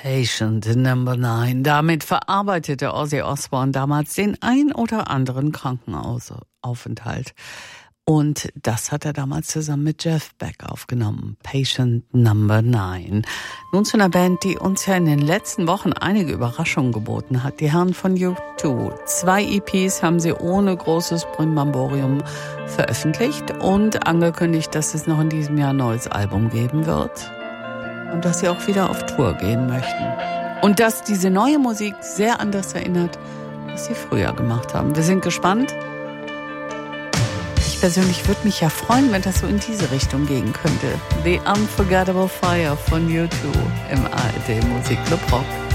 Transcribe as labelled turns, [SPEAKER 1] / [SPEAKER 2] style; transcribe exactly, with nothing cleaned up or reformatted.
[SPEAKER 1] Patient Number Nine. Damit verarbeitete Ozzy Osbourne damals den ein oder anderen Krankenaufenthalt. Und das hat er damals zusammen mit Jeff Beck aufgenommen. Patient Number Nine. Nun zu einer Band, die uns ja in den letzten Wochen einige Überraschungen geboten hat. Die Herren von U zwei. Zwei E Ps haben sie ohne großes Brimborium veröffentlicht und angekündigt, dass es noch in diesem Jahr ein neues Album geben wird. Und dass sie auch wieder auf Tour gehen möchten. Und dass diese neue Musik sehr an das erinnert, was sie früher gemacht haben. Wir sind gespannt. Ich persönlich würde mich ja freuen, wenn das so in diese Richtung gehen könnte. The Unforgettable Fire von U zwei im A R D Musikclub Rock.